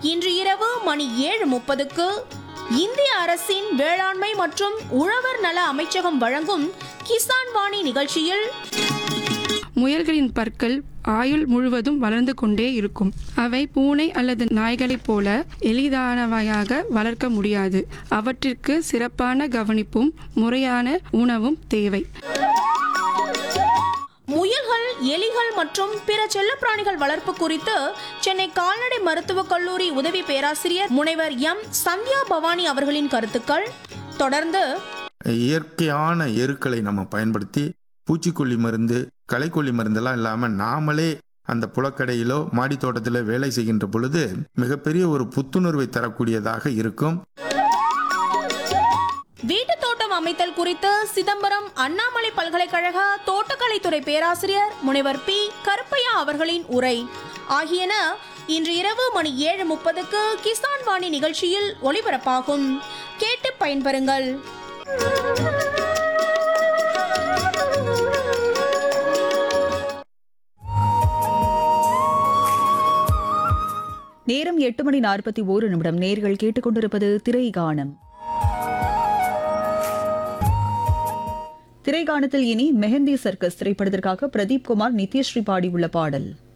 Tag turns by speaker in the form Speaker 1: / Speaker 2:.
Speaker 1: இன்று இரவு மணி 7:30க்கு இந்திய அரசின் வேளாண்மை மற்றும் உழவர் நல அமைச்சகம் வழங்கும் கிசான் வாணி நிகழ்ச்சியில்
Speaker 2: முயல்களின் பற்கள் ஆயுள் முழுவதும் வளர்ந்து கொண்டே இருக்கும். அவை பூனை அல்லது நாய்களைப் போல எளிதானவையாக வளர்க்க முடியாது. அவற்றிற்கு சிறப்பான கவனிப்பும் முறையான உணவும் தேவை.
Speaker 1: முயல்கள், எலிகள் மற்றும் பிற செல்லப்பிராணிகள் வளர்ப்பு குறித்து சென்னை கால்நடை மருத்துவக் கல்லூரி உதவி பேராசிரியர் முனைவர் எம் சந்தியா பவானி அவர்களின் கருத்துக்கள். தொடர்ந்து
Speaker 3: இயற்கையான எருக்களை நம்ம பயன்படுத்தி பூச்சிக்கொல்லி மருந்து, களைக்கொல்லி மருந்தெல்லாம் இல்லாமல் நாமளே அந்த புலக்கடையிலோ மாடி தோட்டத்திலோ வேலை செய்கின்ற பொழுது மிகப்பெரிய ஒரு புத்துணர்வை தரக்கூடியதாக இருக்கும்.
Speaker 1: வீட்டு தோட்டம் அமைத்தல் குறித்து சிதம்பரம் அண்ணாமலை பல்கலைக்கழக தோட்டக்கலைத்துறை பேராசிரியர் முனைவர் பி கருப்பையா அவர்களின் உரை ஆகியன இன்று இரவு மணி 7:30க்கு கிசான் வாணி நிகழ்ச்சியில் ஒளிபரப்பாகும். கேட்டு பயன்பெறுங்கள்.
Speaker 4: நேரம் 8:41. நேர்கள் கேட்டுக்கொண்டிருப்பது திரைகானம். திரைகானத்தில் இனி மெஹந்தி சர்க்கஸ் திரைப்படத்திற்காக பிரதீப் குமார், நித்யஸ்ரீ பாடியுள்ள பாடல்.